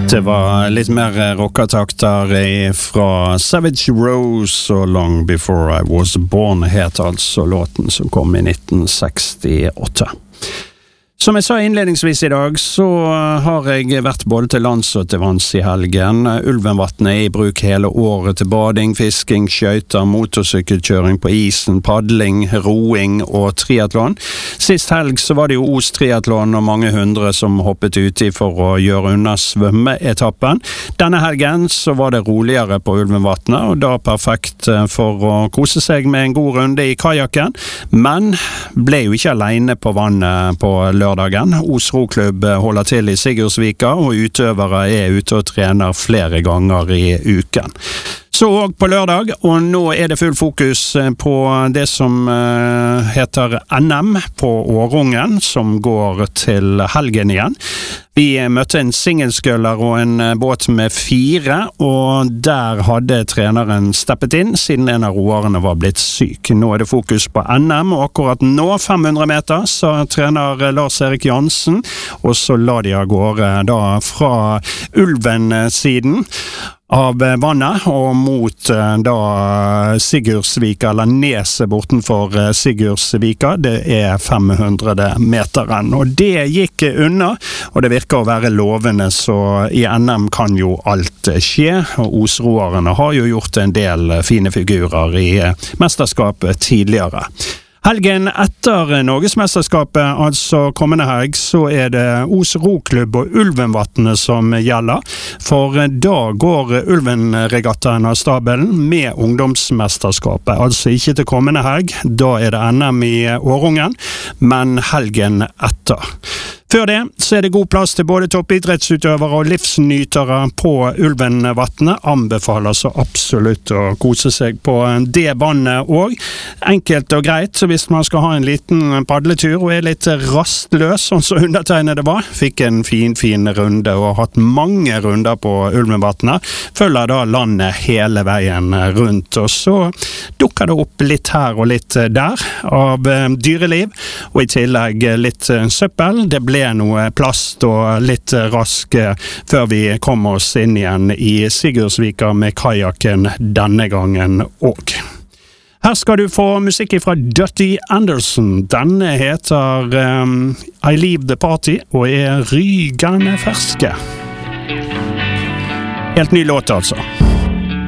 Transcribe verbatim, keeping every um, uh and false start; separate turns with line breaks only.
Det var litt mer rockatakter fra Savage Rose og Long Before I Was Born het altså låten som kom i nitten sekstiåtte. Som jeg sa innledningsvis i dag, så har jeg vært både til lands og til vanns i helgen. Ulvenvatnet er i bruk hele året til bading, fisking, skøyter, motorsykkelkjøring på isen, paddling, roing og triathlon. Sist helg så var det jo Os triathlon og mange hundre som hoppet uti for å gjøre unna svømmeetappen. Denne helgen så var det roligere på Ulvenvatnet, og da perfekt for å kose seg med en god runde i kajakken, men ble jo ikke alene på vannet på lørdag. Os roklubb holder til i Sigurdsvika, og utøvere er ute og trener flere ganger i uken. Så også på lørdag, og nå er det full fokus på det som heter N M på Årungen, som går til helgen igjen. Vi møtte en singelskøller og en båt med fire, og der hadde treneren steppet inn siden en av roerne var blitt syk. Nå er det fokus på N M, og akkurat nå fem hundre meter, så trener Lars-Erik Jansen, og så la de av gårde da fra Ulven-siden av vannet og mot da Sigurdsvika, eller neset bortenfor Sigurdsvika. Det er fem hundre meteren, og det gikk unna, og det virker å være lovende, så i N M kan jo alt skje, og Osroerne har jo gjort en del fine figurer i mesterskapet tidligere. Helgen etter Norgesmesterskapet, altså kommende helg, så er det Os roklubb og Ulvenvatnet som gjelder, for da går Ulvenregattaen av stabelen med ungdomsmesterskapet, altså ikke til kommende helg, da er det N M i Årungen, men helgen etter. Før det så er det god plass til både toppidrettsutøvere og livsnytere på Ulvenvatnet. Anbefaler så absolutt å kose seg på det vannet også. Enkelt og greit, så hvis man skal ha en liten padletur og er litt rastløs, sånn som undertegnede var, fikk en fin, fin runde og har hatt mange runder på Ulvenvatnet. Følger da landet hele veien rundt, og så dukker det opp litt her og litt der av dyreliv, og i tillegg litt søppel. Det ble noe plast og litt rask før vi kommer oss inn igjen i Sigurdsvika med kajakken denne gangen også. Her skal du få musikk fra Dutty Anderson. Denne heter um, I Leave the Party og er rygende ferske. Helt ny låt altså.